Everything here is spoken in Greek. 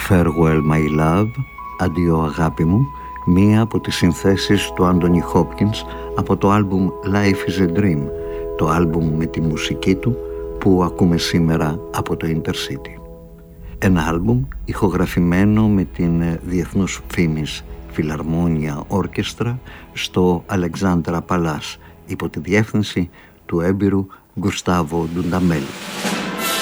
Farewell My Love, αντίο αγάπη μου, μία από τις συνθέσεις του Άντονι Χόπκινς από το άλμπουμ Life is a Dream, το άλμπουμ με τη μουσική του που ακούμε σήμερα από το Intercity. Ένα άλμπουμ ηχογραφημένο με την διεθνούς φήμης Φιλαρμόνια Όρκεστρα στο Αλεξάνδρα Παλάς υπό τη διεύθυνση του έμπειρου Γκουστάβο Ντουνταμέλη.